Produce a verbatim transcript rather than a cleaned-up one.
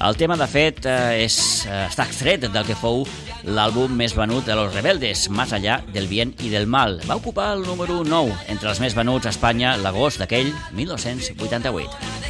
El tema, de fet, és, està extret del que fou l'àlbum més venut de Los Rebeldes, Más allá del bien y del mal. Va ocupar el número nou entre els més venuts a Espanya l'agost d'aquell mil nou-cents vuitanta-vuit.